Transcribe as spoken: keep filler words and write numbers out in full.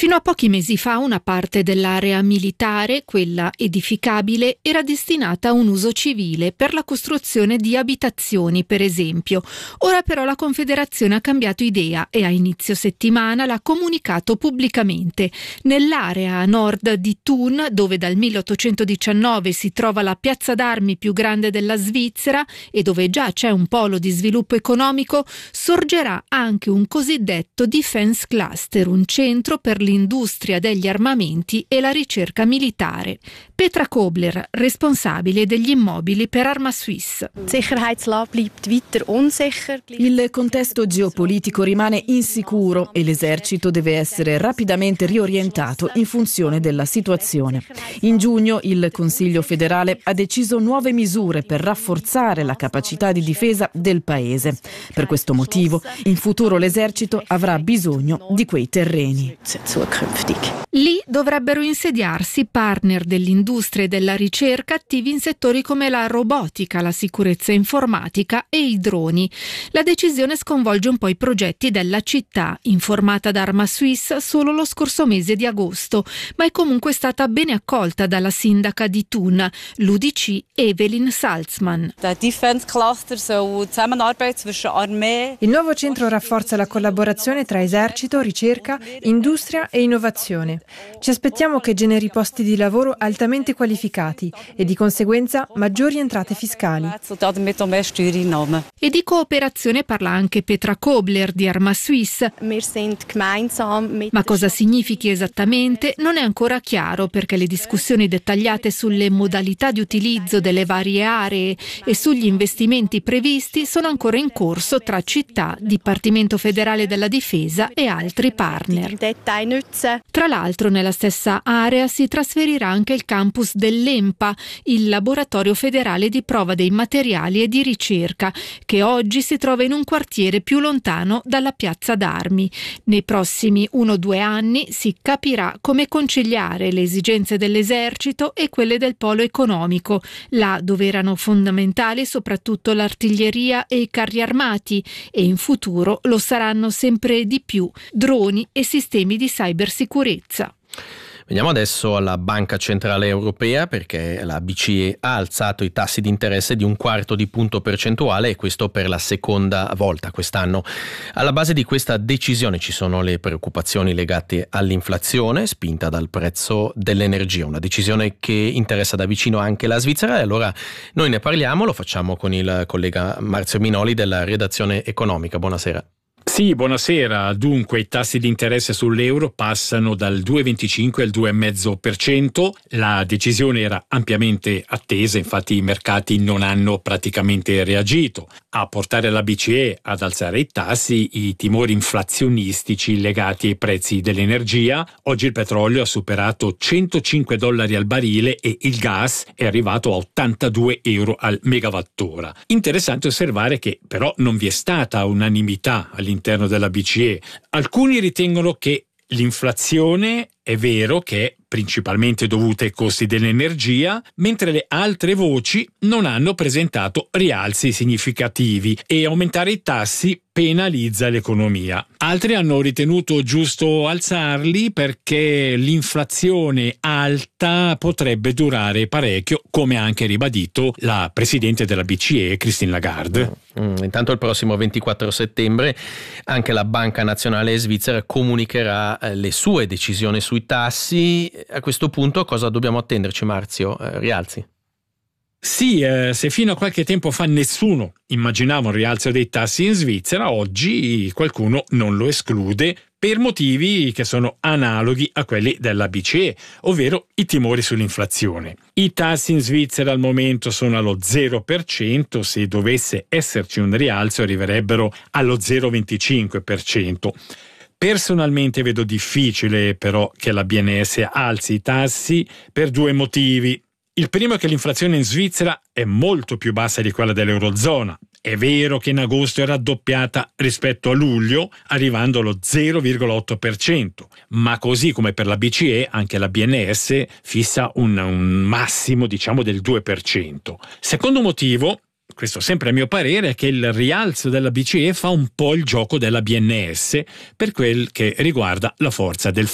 Fino a pochi mesi fa una parte dell'area militare, quella edificabile, era destinata a un uso civile per la costruzione di abitazioni, per esempio. Ora però la Confederazione ha cambiato idea e a inizio settimana l'ha comunicato pubblicamente. Nell'area a nord di Thun, dove dal milleottocentodiciannove si trova la piazza d'armi più grande della Svizzera e dove già c'è un polo di sviluppo economico, sorgerà anche un cosiddetto Defense Cluster, un centro per l'industria degli armamenti e la ricerca militare. Petra Kobler, responsabile degli immobili per Arma-Suisse. Il contesto geopolitico rimane insicuro e l'esercito deve essere rapidamente riorientato in funzione della situazione. In giugno il Consiglio federale ha deciso nuove misure per rafforzare la capacità di difesa del paese. Per questo motivo, in futuro l'esercito avrà bisogno di quei terreni. Lì dovrebbero insediarsi partner dell'industria e della ricerca attivi in settori come la robotica, la sicurezza informatica e i droni. La decisione sconvolge un po' i progetti della città, informata da Arma-Suisse solo lo scorso mese di agosto, ma è comunque stata bene accolta dalla sindaca di Thun, l'U D C Evelyn Salzman. Il nuovo centro rafforza la collaborazione tra esercito, ricerca, industria e innovazione. Ci aspettiamo che generi posti di lavoro altamente qualificati e di conseguenza maggiori entrate fiscali. E di cooperazione parla anche Petra Kobler di Arma-Suisse. Ma cosa significhi esattamente non è ancora chiaro, perché le discussioni dettagliate sulle modalità di utilizzo delle varie aree e sugli investimenti previsti sono ancora in corso tra città, Dipartimento federale della difesa e altri partner. Tra l'altro nella stessa area si trasferirà anche il campus dell'EMPA, il laboratorio federale di prova dei materiali e di ricerca, che oggi si trova in un quartiere più lontano dalla piazza d'armi. Nei prossimi uno o due anni si capirà come conciliare le esigenze dell'esercito e quelle del polo economico, là dove erano fondamentali soprattutto l'artiglieria e i carri armati, e in futuro lo saranno sempre di più droni e sistemi di cybersicurezza. Veniamo adesso alla Banca Centrale Europea, perché la B C E ha alzato i tassi di interesse di un quarto di punto percentuale, e questo per la seconda volta quest'anno. Alla base di questa decisione ci sono le preoccupazioni legate all'inflazione spinta dal prezzo dell'energia, una decisione che interessa da vicino anche la Svizzera, e allora noi ne parliamo, lo facciamo con il collega Marzio Minoli della redazione economica. Buonasera. Sì, buonasera. Dunque i tassi di interesse sull'euro passano dal due virgola venticinque al due virgola cinque per cento. La decisione era ampiamente attesa, infatti i mercati non hanno praticamente reagito. A portare la B C E ad alzare i tassi i timori inflazionistici legati ai prezzi dell'energia. Oggi il petrolio ha superato centocinque dollari al barile e il gas è arrivato a ottantadue euro al megawattora. Interessante osservare che però non vi è stata unanimità all'interno all'interno della B C E. Alcuni ritengono che l'inflazione è vero che è principalmente dovuta ai costi dell'energia, mentre le altre voci non hanno presentato rialzi significativi e aumentare i tassi penalizza l'economia. Altri hanno ritenuto giusto alzarli perché l'inflazione alta potrebbe durare parecchio, come ha anche ribadito la presidente della B C E, Christine Lagarde. Mm, intanto il prossimo ventiquattro settembre anche la Banca Nazionale Svizzera comunicherà eh, le sue decisioni sui tassi. A questo punto cosa dobbiamo attenderci, Marzio? Eh, rialzi? Sì, eh, se fino a qualche tempo fa nessuno immaginava un rialzo dei tassi in Svizzera, oggi qualcuno non lo esclude per motivi che sono analoghi a quelli della B C E, ovvero i timori sull'inflazione. I tassi in Svizzera al momento sono allo zero per cento, se dovesse esserci un rialzo arriverebbero allo zero virgola venticinque per cento. Personalmente vedo difficile però che la B N S alzi i tassi per due motivi. Il primo è che l'inflazione in Svizzera è molto più bassa di quella dell'Eurozona. È vero che in agosto è raddoppiata rispetto a luglio, arrivando allo zero virgola otto per cento, ma così come per la B C E, anche la B N S fissa un, un massimo, diciamo, del due per cento. Secondo motivo, questo sempre a mio parere, è che il rialzo della B C E fa un po' il gioco della B N S per quel che riguarda la forza del